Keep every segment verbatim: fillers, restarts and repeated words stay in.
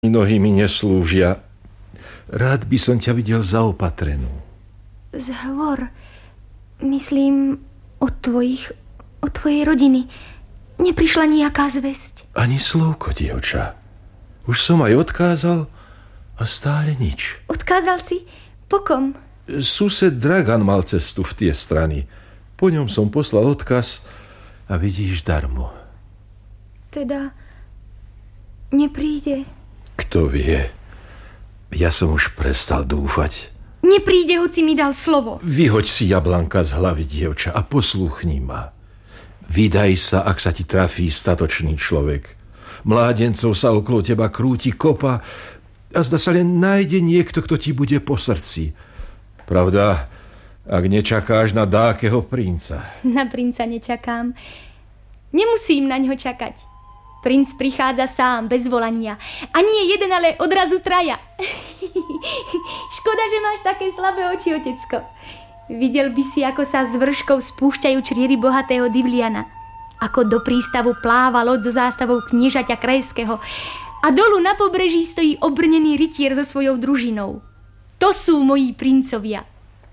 Nohy mi neslúžia. Rád by som ťa videl zaopatrenú. Zhovor, myslím od tvojich, od tvojej rodiny. Neprišla nejaká zvesť? Ani slovko, dievča. Už som aj odkázal a stále nič. Odkázal si? Po kom? Sused Dragan mal cestu v tie strany. Po ňom som poslal odkaz a vidíš darmo. Teda nepríde? Kto vie? Ja som už prestal dúfať. Nepríde, hoci mi dal slovo. Vyhoď si jablánka z hlavy, dievča, a poslúchni ma. Vydaj sa, ak sa ti trafí statočný človek. Mládencov sa okolo teba krúti kopa a zda sa len nájde niekto, kto ti bude po srdci. Pravda, ak nečakáš na dákeho princa. Na princa nečakám. Nemusím na ňo čakať. Princ prichádza sám, bez volania. A nie jeden, ale odrazu traja. Škoda, že máš také slabé oči, otecko. Videl by si, ako sa z vrškov spúšťajú čriery bohatého Divliana. Ako do prístavu pláva loď so zástavou kniežaťa Krajského. A dolu na pobreží stojí obrnený rytier so svojou družinou. To sú moji princovia.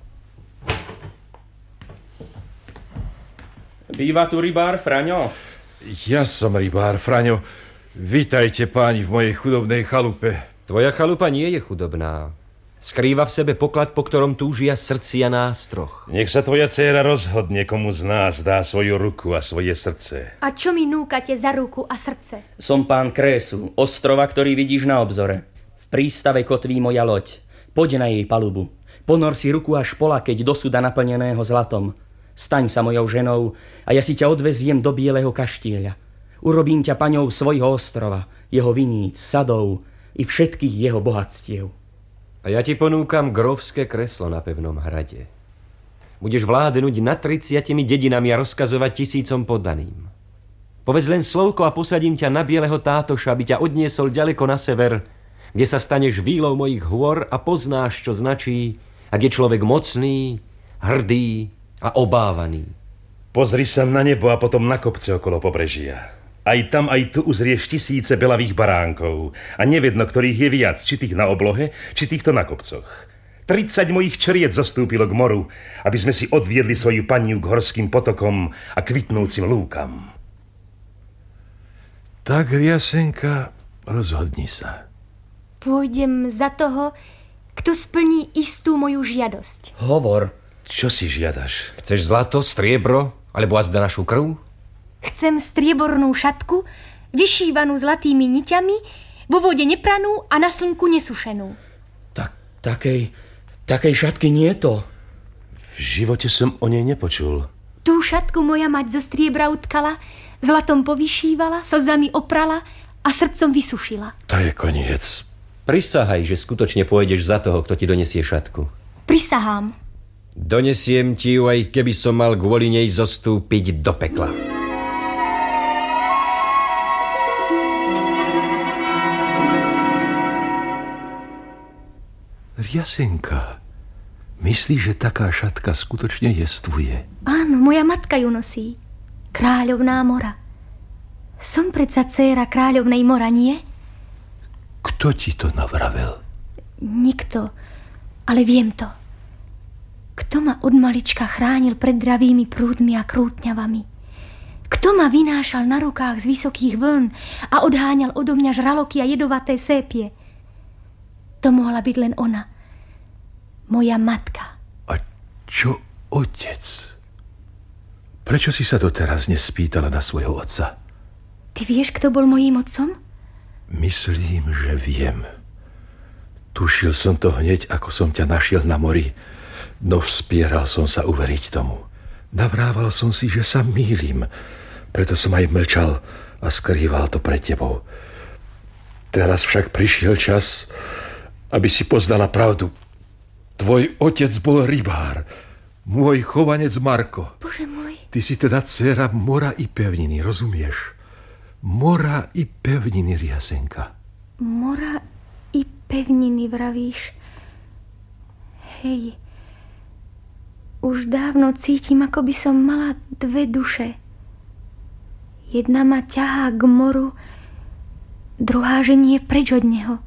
Býva tu rybár Fraňo? Ja som rybár, Fraňo. Vítajte, páni, v mojej chudobnej chalupe. Tvoja chalupa nie je chudobná. Skrýva v sebe poklad, po ktorom túžia srdcia nástroch. Nech sa tvoja dcéra rozhodne, komu z nás dá svoju ruku a svoje srdce. A čo mi núkate za ruku a srdce? Som pán Krésu, ostrova, ktorý vidíš na obzore. V prístave kotví moja loď. Poď na jej palubu. Ponor si ruku až pola, keď do súda naplneného zlatom. Staň sa mojou ženou a ja si ťa odveziem do bieleho kaštieľa. Urobím ťa paňou svojho ostrova, jeho viníc, sadov i všetkých jeho bohatstiev. A ja ti ponúkam grófske kreslo na pevnom hrade. Budeš vládnuť nad tridsiatimi dedinami a rozkazovať tisícom poddaným. Povedz len slovko a posadím ťa na bieleho tátoša, aby ťa odniesol ďaleko na sever, kde sa staneš vílou mojich hôr a poznáš, čo značí, ak je človek mocný, hrdý a obávaný. Pozri sa na nebo a potom na kopce okolo pobrežia. Aj tam, aj tu uzrieš tisíce belavých baránkov a nevedno, ktorých je viac, či tých na oblohe, či týchto na kopcoch. Tridsať mojich čried zostúpilo k moru, aby sme si odviedli svoju paniu k horským potokom a kvitnúcim lúkam. Tak, Riasenka, rozhodni sa. Pôjdem za toho, kto splní istú moju žiadosť. Hovor. Čo si žiadaš? Chceš zlato, striebro, alebo azda našu krv? Chcem striebornú šatku, vyšívanú zlatými niťami, vo vode nepranú a na slnku nesušenú. Tak, takej, takej šatky nie je to. V živote som o nej nepočul. Tú šatku moja mať zo striebra utkala, zlatom povyšívala, slzami oprala a srdcom vysušila. To je koniec. Prisahaj, že skutočne pôjdeš za toho, kto ti donesie šatku. Prisahám. Donesiem ti ju, aj keby som mal kvôli nej zostúpiť do pekla. Riasenka, myslíš, že taká šatka skutočne jestvuje? Áno, moja matka ju nosí. Kráľovná mora. Som predsa dcéra kráľovnej mora, nie? Kto ti to navravel? Nikto, ale viem to. Kto ma od malička chránil pred dravými prúdmi a krútňavami? Kto ma vynášal na rukách z vysokých vln a odháňal odo mňa žraloky a jedovaté sépie? To mohla byť len ona. Moja matka. A čo otec? Prečo si sa doteraz nespýtala na svojho otca? Ty vieš, kto bol mojím otcom? Myslím, že viem. Tušil som to hneď, ako som ťa našiel na mori. No vspieral som sa uveriť tomu. Navrával som si, že sa mýlim. Preto som aj mlčal a skrýval to pred tebou. Teraz však prišiel čas, aby si poznala pravdu. Tvoj otec bol rybár, môj chovanec Marko. Bože môj. Ty si teda dcéra mora i pevniny, rozumieš? Mora i pevniny, Riasenka. Mora i pevniny, vravíš. Hej, už dávno cítim, ako by som mala dve duše. Jedna ma ťahá k moru, druhá, že nie preč od neho.